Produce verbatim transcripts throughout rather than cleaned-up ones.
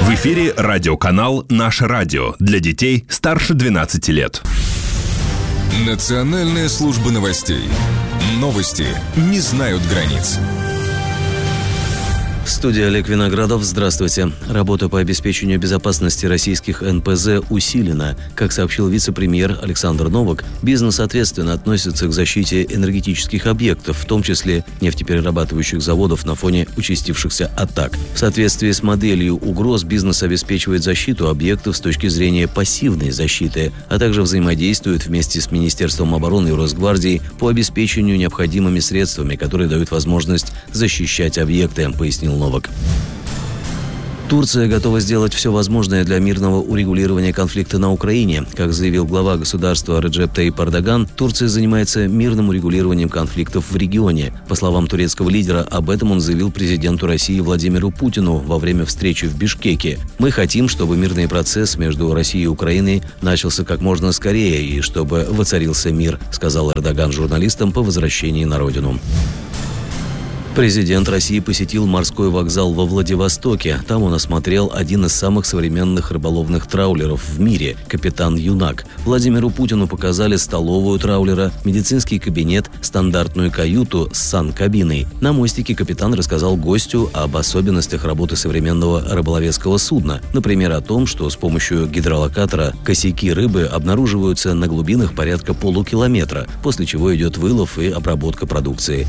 В эфире радиоканал «Наше радио» для детей старше двенадцати лет. Национальная служба новостей. Новости не знают границ. В студии Олег Виноградов. Здравствуйте. Работа по обеспечению безопасности российских эн пэ зэ усилена. Как сообщил вице-премьер Александр Новак, бизнес ответственно относится к защите энергетических объектов, в том числе нефтеперерабатывающих заводов на фоне участившихся атак. В соответствии с моделью угроз бизнес обеспечивает защиту объектов с точки зрения пассивной защиты, а также взаимодействует вместе с Министерством обороны и Росгвардией по обеспечению необходимыми средствами, которые дают возможность защищать объекты, пояснил Новак. Турция готова сделать все возможное для мирного урегулирования конфликта на Украине. Как заявил глава государства Реджеп Таyyip Эрдоган, Турция занимается мирным урегулированием конфликтов в регионе. По словам турецкого лидера, об этом он заявил президенту России Владимиру Путину во время встречи в Бишкеке. «Мы хотим, чтобы мирный процесс между Россией и Украиной начался как можно скорее и чтобы воцарился мир», сказал Эрдоган журналистам по возвращении на родину. Президент России посетил морской вокзал во Владивостоке. Там он осмотрел один из самых современных рыболовных траулеров в мире – «Капитан Юнак». Владимиру Путину показали столовую траулера, медицинский кабинет, стандартную каюту с сан-кабиной. На мостике капитан рассказал гостю об особенностях работы современного рыболовецкого судна. Например, о том, что с помощью гидролокатора косяки рыбы обнаруживаются на глубинах порядка полукилометра, после чего идет вылов и обработка продукции.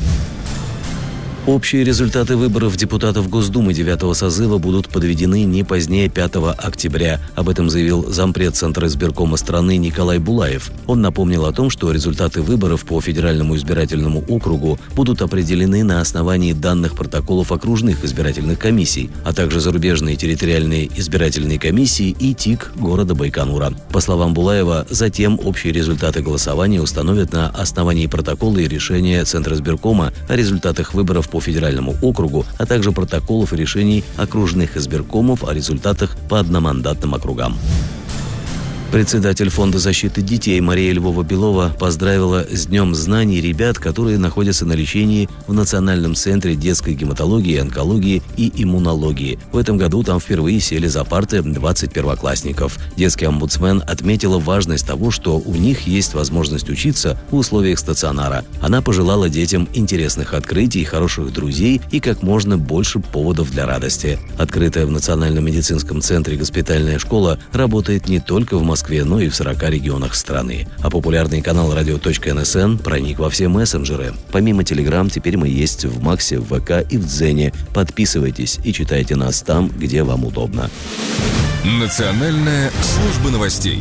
Общие результаты выборов депутатов Госдумы девятого созыва будут подведены не позднее пятого октября. Об этом заявил зампред Центра избиркома страны Николай Булаев. Он напомнил о том, что результаты выборов по федеральному избирательному округу будут определены на основании данных протоколов окружных избирательных комиссий, а также зарубежные территориальные избирательные комиссии и ТИК города Байконура. По словам Булаева, затем общие результаты голосования установят на основании протокола и решения Центра избиркома о результатах выборов по федеральному округу, а также протоколов и решений окружных избиркомов о результатах по одномандатным округам. Председатель Фонда защиты детей Мария Львова-Белова поздравила с Днем знаний ребят, которые находятся на лечении в Национальном центре детской гематологии, онкологии и иммунологии. В этом году там впервые сели за парты двадцать первоклассников. Детский омбудсмен отметила важность того, что у них есть возможность учиться в условиях стационара. Она пожелала детям интересных открытий, хороших друзей и как можно больше поводов для радости. Открытая в Национальном медицинском центре госпитальная школа работает не только в Москве, но и в сорока регионах страны. А популярный канал радио точка эн эс эн проник во все мессенджеры. Помимо Телеграм, теперь мы есть в Максе, в вэ ка и в Дзене. Подписывайтесь и читайте нас там, где вам удобно. Национальная служба новостей.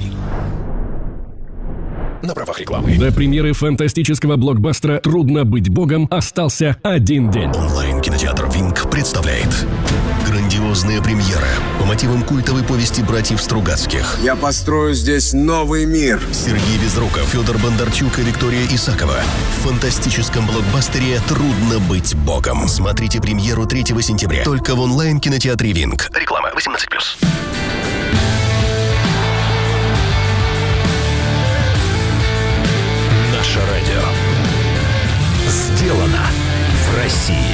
На правах рекламы. До премьеры фантастического блокбастера «Трудно быть богом» остался один день. Онлайн-кинотеатр «Винк» представляет грандиозная премьера по мотивам культовой повести братьев Стругацких. Я построю здесь новый мир. Сергей Безруков, Федор Бондарчук и Виктория Исакова. В фантастическом блокбастере «Трудно быть богом». Смотрите премьеру третьего сентября только в онлайн-кинотеатре «Винк». Реклама восемнадцать плюс. Наше радио. Сделано в России.